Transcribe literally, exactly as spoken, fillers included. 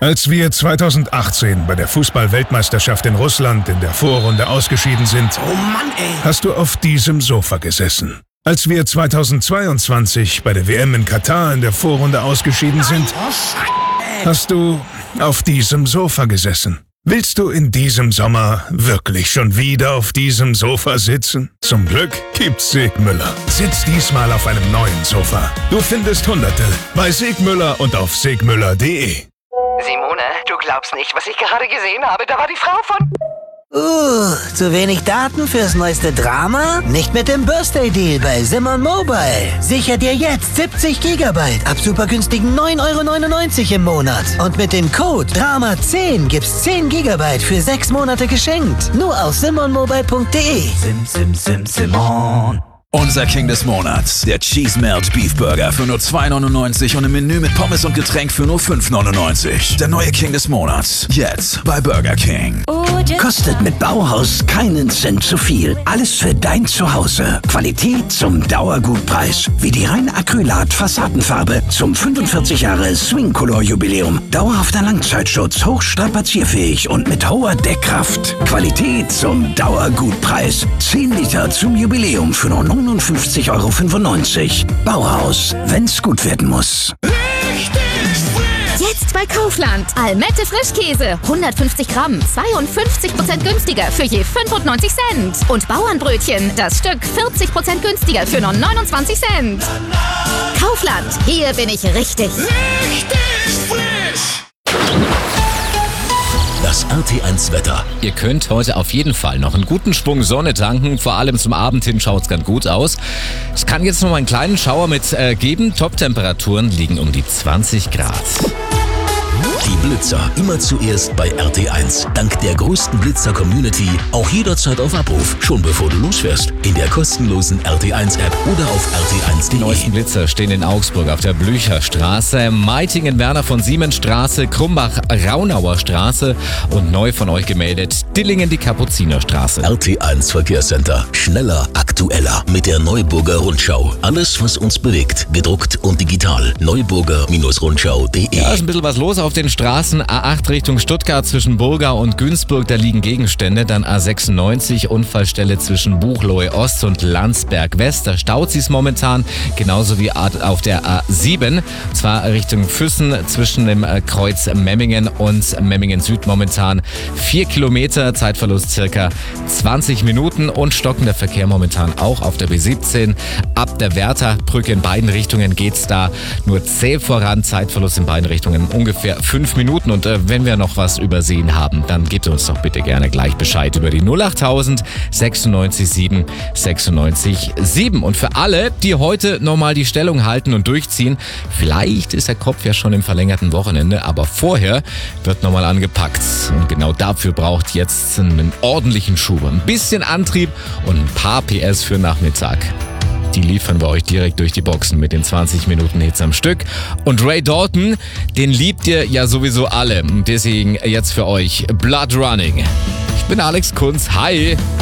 Als wir zweitausendachtzehn bei der Fußball-Weltmeisterschaft in Russland in der Vorrunde ausgeschieden sind, Oh Mann, ey! hast du auf diesem Sofa gesessen. Als wir zweitausendzweiundzwanzig bei der W M in Katar in der Vorrunde ausgeschieden sind, Oh, Scheiße! hast du auf diesem Sofa gesessen. Willst du in diesem Sommer wirklich schon wieder auf diesem Sofa sitzen? Zum Glück gibt's Segmüller. Sitz diesmal auf einem neuen Sofa. Du findest Hunderte bei Segmüller und auf segmüller punkt de. Simone, du glaubst nicht, was ich gerade gesehen habe. Da war die Frau von... Uh, zu wenig Daten fürs neueste Drama? Nicht mit dem Birthday-Deal bei Simon Mobile. Sicher dir jetzt siebzig Gigabyte ab super günstigen neun Euro neunundneunzig im Monat. Und mit dem Code Drama zehn gibt's zehn Gigabyte für sechs Monate geschenkt. Nur auf simon mobile punkt de. Sim, sim, sim, Simon. Unser King des Monats, der Cheese Melt Beef Burger für nur zwei neunundneunzig und im Menü mit Pommes und Getränk für nur fünf neunundneunzig. Der neue King des Monats, jetzt bei Burger King. Kostet mit Bauhaus keinen Cent zu viel. Alles für dein Zuhause. Qualität zum Dauergutpreis. Wie die rein Acrylat-Fassadenfarbe zum fünfundvierzig Jahre Swing-Color-Jubiläum. Dauerhafter Langzeitschutz, hochstrapazierfähig und mit hoher Deckkraft. Qualität zum Dauergutpreis. zehn Liter zum Jubiläum für nur neunundfünfzig Euro fünfundneunzig. Bauhaus, wenn's gut werden muss. Jetzt bei Kaufland. Almette Frischkäse. hundertfünfzig Gramm. zweiundfünfzig Prozent günstiger für je fünfundneunzig Cent. Und Bauernbrötchen. Das Stück vierzig Prozent günstiger für nur neunundzwanzig Cent. Kaufland. Hier bin ich richtig. Richtig frisch! Das R T eins Wetter. Ihr könnt heute auf jeden Fall noch einen guten Schwung Sonne tanken. Vor allem zum Abend hin schaut es ganz gut aus. Es kann jetzt noch mal einen kleinen Schauer mit äh, geben. Top-Temperaturen liegen um die zwanzig Grad. Die Blitzer immer zuerst bei R T eins. Dank der größten Blitzer-Community auch jederzeit auf Abruf. Schon bevor du losfährst. In der kostenlosen R T eins App oder auf R T eins Die punkt neuesten de. Blitzer stehen in Augsburg auf der Blücherstraße, Meitingen Werner von Siemens Straße, Krumbach Raunauer Straße und neu von euch gemeldet Dillingen die Kapuzinerstraße. R T eins Verkehrscenter. Schneller, aktueller. Mit der Neuburger Rundschau. Alles, was uns bewegt. Gedruckt und digital. neuburger Rundschau punkt de. Ja, ist ein bisschen was los auf den Straßen. A acht Richtung Stuttgart zwischen Burgau und Günzburg, da liegen Gegenstände. Dann A sechsundneunzig, Unfallstelle zwischen Buchloe Ost und Landsberg West. Da staut sie's momentan. Genauso wie auf der A sieben. Zwar Richtung Füssen zwischen dem Kreuz Memmingen und Memmingen Süd momentan. Vier Kilometer, Zeitverlust circa zwanzig Minuten und stockender Verkehr momentan auch auf der B siebzehn. Ab der Wärterbrücke in beiden Richtungen geht's da nur zäh voran. Zeitverlust in beiden Richtungen ungefähr fünf Minuten. Und äh, wenn wir noch was übersehen haben, dann gebt uns doch bitte gerne gleich Bescheid über die null achttausend sechsundneunzig sieben sechsundneunzig sieben. Und für alle, die heute nochmal die Stellung halten und durchziehen, vielleicht ist der Kopf ja schon im verlängerten Wochenende, aber vorher wird nochmal angepackt. Und genau dafür braucht jetzt einen ordentlichen Schub, ein bisschen Antrieb und ein paar P S für Nachmittag. Die liefern wir euch direkt durch die Boxen mit den zwanzig Minuten Hits am Stück. Und Ray Dalton, den liebt ihr ja sowieso alle. Und deswegen jetzt für euch Blood Running. Ich bin Alex Kunz. Hi!